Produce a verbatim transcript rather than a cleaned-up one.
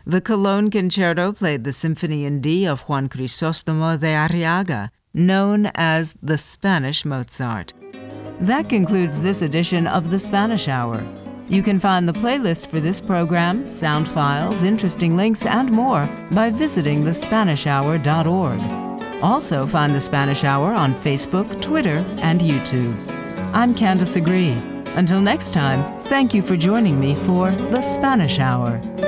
The Cologne Concerto played the Symphony in D of Juan Crisóstomo de Arriaga, known as the Spanish Mozart. That concludes this edition of The Spanish Hour. You can find the playlist for this program, sound files, interesting links, and more by visiting the spanish hour dot org. Also find The Spanish Hour on Facebook, Twitter, and YouTube. I'm Candace Agree. Until next time, thank you for joining me for The Spanish Hour.